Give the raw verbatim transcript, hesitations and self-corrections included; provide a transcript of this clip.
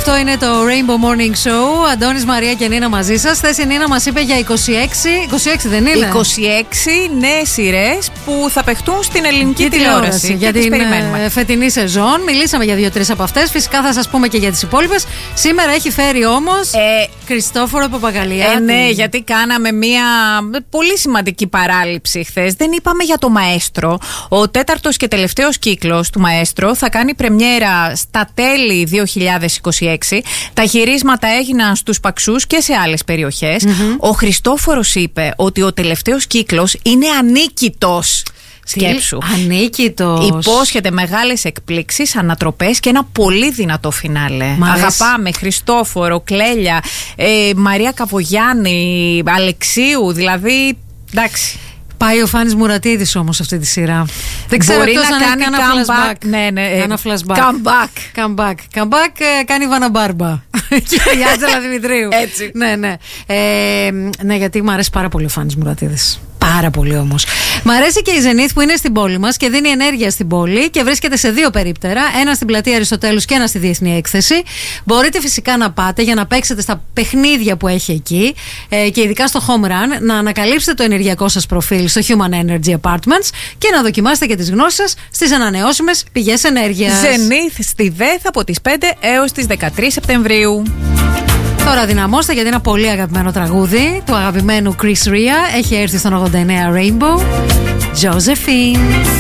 Αυτό είναι το Rainbow Morning Show. Αντώνης, Μαρία και Νίνα μαζί σας. Χθες η Νίνα μας είπε για είκοσι έξι. είκοσι έξι δεν είναι? είκοσι έξι νέες σειρές που θα παιχτούν στην ελληνική τηλεόραση. Για την ε, φετινή σεζόν. Μιλήσαμε για δύο-τρεις από αυτές. Φυσικά θα σας πούμε και για τις υπόλοιπες. Σήμερα έχει φέρει όμως ε, Χριστόφορο Παπαγαλιάτη. Ε, ναι, γιατί κάναμε μια πολύ σημαντική παράληψη χθες. Δεν είπαμε για το Μαέστρο. Ο τέταρτος και τελευταίος κύκλος του Μαέστρο θα κάνει πρεμιέρα στα τέλη δύο χιλιάδες είκοσι έξι. Τα γυρίσματα έγιναν στους Παξούς και σε άλλες περιοχές. Mm-hmm. Ο Χριστόφορος είπε ότι ο τελευταίος κύκλος είναι ανίκητος. Σκέψου. Ανίκητος. Υπόσχεται μεγάλες εκπλήξεις, ανατροπές και ένα πολύ δυνατό φινάλε. Αγαπάμε Χριστόφορο, Κλέλια, ε, Μαρία Καβογιάννη, Αλεξίου, δηλαδή. Εντάξει. Πάει ο Φάνης Μουρατίδης όμως αυτή τη σειρά. Δεν ξέρω Μπορεί να αν κάνει ένα comeback. flashback. Ναι, ναι, ένα flashback. Comeback. Comeback. Comeback ε, κάνει η Βάνα Μπάρμπα. Και η Άντζελα Δημητρίου. Έτσι. Ναι, ναι. Ε, ναι, γιατί μου αρέσει πάρα πολύ ο Φάνης Μουρατίδης. Πάρα πολύ όμως. Μ' αρέσει και η Zenith που είναι στην πόλη μας και δίνει ενέργεια στην πόλη και βρίσκεται σε δύο περίπτερα. Ένα στην πλατεία Αριστοτέλους και ένα στη Διεθνή Έκθεση. Μπορείτε φυσικά να πάτε για να παίξετε στα παιχνίδια που έχει εκεί ε, και ειδικά στο Home Run, να ανακαλύψετε το ενεργειακό σας προφίλ στο Human Energy Apartments και να δοκιμάσετε και τις γνώσεις σας στις ανανεώσιμες πηγές ενέργειας. Zenith στη ΔΕΘ από τις πέντε έως τις δεκατρείς Σεπτεμβρίου. Τώρα δυναμώστε γιατί είναι ένα πολύ αγαπημένο τραγούδι του αγαπημένου Chris Ria. Έχει έρθει στον ογδόντα εννέα Rainbow. Josephine.